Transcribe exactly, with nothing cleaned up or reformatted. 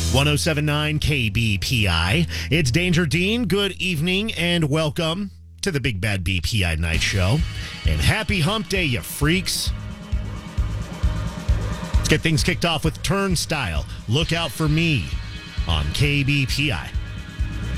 ten seventy-nine K B P I. It's Danger Dean. Good evening and welcome to the Big Bad B P I Night Show. And happy hump day, you freaks. Let's get things kicked off with Turnstile. Look out for me on K B P I.